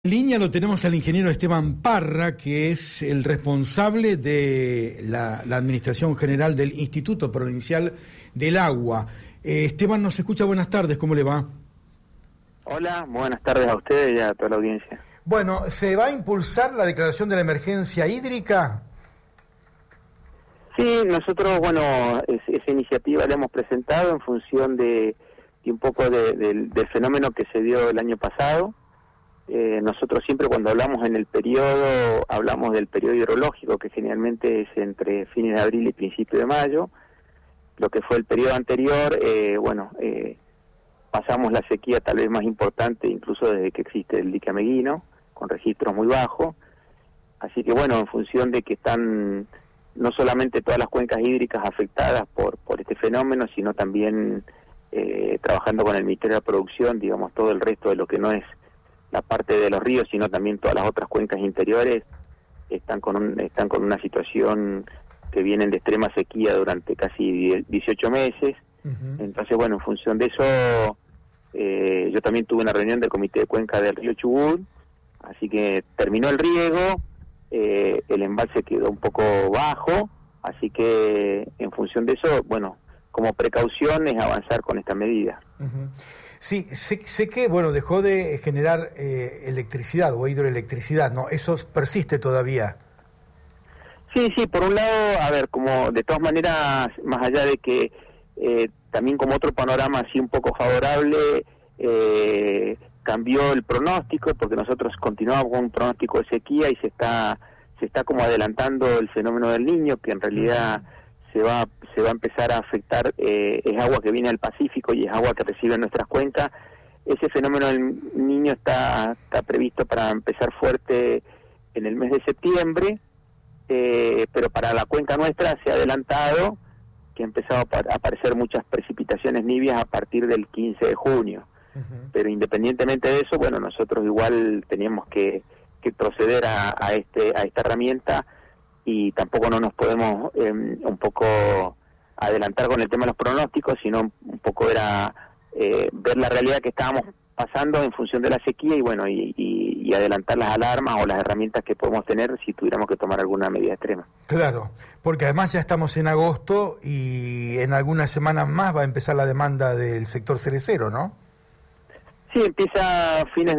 En línea lo tenemos al ingeniero Esteban Parra, que es el responsable de la Administración General del Instituto Provincial del Agua. Esteban nos escucha, buenas tardes, ¿cómo le va? Hola, buenas tardes a ustedes y a toda la audiencia. Bueno, ¿se va a impulsar la declaración de la emergencia hídrica? Sí, nosotros, esa iniciativa la hemos presentado en función de un poco del fenómeno que se dio el año pasado. Nosotros siempre cuando hablamos en el periodo, hablamos del periodo hidrológico, que generalmente es entre fines de abril y principios de mayo. Lo que fue el periodo anterior, pasamos la sequía tal vez más importante, incluso desde que existe el dique Ameguino, con registros muy bajos. Así que en función de que están no solamente todas las cuencas hídricas afectadas por este fenómeno, sino también trabajando con el Ministerio de la Producción, digamos, todo el resto de lo que no es la parte de los ríos, sino también todas las otras cuencas interiores están con una situación que vienen de extrema sequía durante casi 18 meses. Uh-huh. Entonces, en función de eso, yo también tuve una reunión del Comité de Cuenca del río Chubut, así que terminó el riego, el embalse quedó un poco bajo, así que en función de eso, como precaución es avanzar con esta medida. Uh-huh. Sí, sé que, dejó de generar electricidad o hidroelectricidad, ¿no? Eso persiste todavía. Sí, por un lado, como de todas maneras, más allá de que también como otro panorama así un poco favorable, cambió el pronóstico, porque nosotros continuamos con un pronóstico de sequía y se está como adelantando el fenómeno del Niño, que en realidad se va a empezar a afectar, es agua que viene del Pacífico y es agua que recibe nuestras cuencas. Ese fenómeno del Niño está previsto para empezar fuerte en el mes de septiembre, pero para la cuenca nuestra se ha adelantado, que ha empezado a aparecer muchas precipitaciones nivias a partir del 15 de junio. Uh-huh. Pero independientemente de eso, nosotros igual teníamos que proceder a esta herramienta, y tampoco no nos podemos un poco adelantar con el tema de los pronósticos, sino un poco era ver la realidad que estábamos pasando en función de la sequía y adelantar las alarmas o las herramientas que podemos tener si tuviéramos que tomar alguna medida extrema. Claro, porque además ya estamos en agosto y en algunas semanas más va a empezar la demanda del sector cerecero, ¿no? Sí, empieza fines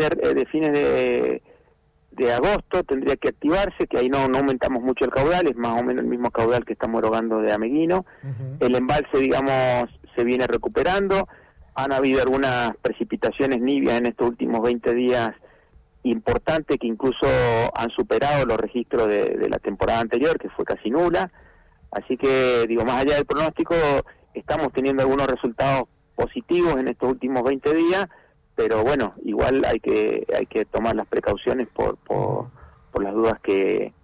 de agosto, tendría que activarse, que ahí no aumentamos mucho el caudal, es más o menos el mismo caudal que estamos erogando de Ameguino. Uh-huh. El embalse, se viene recuperando. Han habido algunas precipitaciones nivias en estos últimos 20 días importantes, que incluso han superado los registros de la temporada anterior, que fue casi nula. Así que, más allá del pronóstico, estamos teniendo algunos resultados positivos en estos últimos 20 días, pero igual hay que tomar las precauciones por las dudas que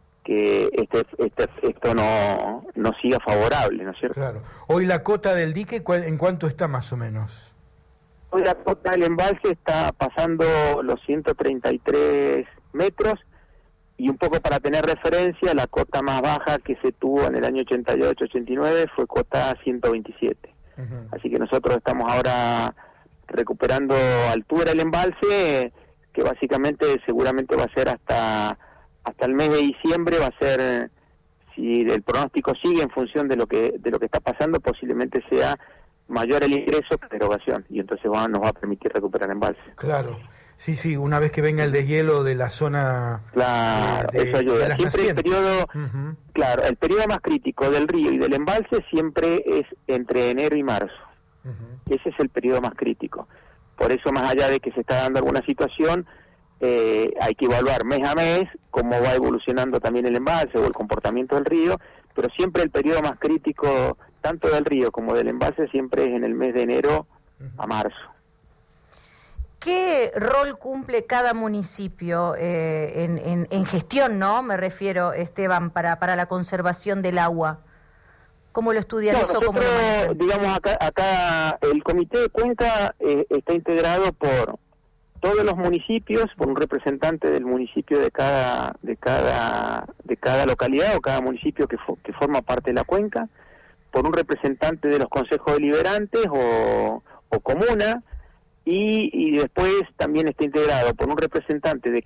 esto no siga favorable, ¿no es cierto? Claro. Hoy la cota del dique, ¿en cuánto está más o menos? Hoy la cota del embalse está pasando los 133 metros, y un poco para tener referencia, la cota más baja que se tuvo en el año 88-89 fue cota 127. Uh-huh. Así que nosotros estamos ahora recuperando altura del embalse, que básicamente seguramente va a ser hasta el mes de diciembre, va a ser, si el pronóstico sigue en función de lo que está pasando, posiblemente sea mayor el ingreso que la erogación, y entonces nos va a permitir recuperar embalse. Claro, sí, una vez que venga el deshielo de la zona. Claro, eso ayuda. De las siempre nacientes. Uh-huh. Claro, el periodo más crítico del río y del embalse siempre es entre enero y marzo. Uh-huh. Ese es el periodo más crítico. Por eso, más allá de que se está dando alguna situación, hay que evaluar mes a mes cómo va evolucionando también el embalse o el comportamiento del río, pero siempre el periodo más crítico, tanto del río como del embalse, siempre es en el mes de enero a marzo. ¿Qué rol cumple cada municipio en gestión, no? Me refiero, Esteban, para la conservación del agua. ¿Cómo lo estudian eso? Nosotros, acá el Comité de Cuenca está integrado por todos los municipios, por un representante del municipio de cada localidad o cada municipio que forma parte de la cuenca, por un representante de los consejos deliberantes o comuna, y después también está integrado por un representante de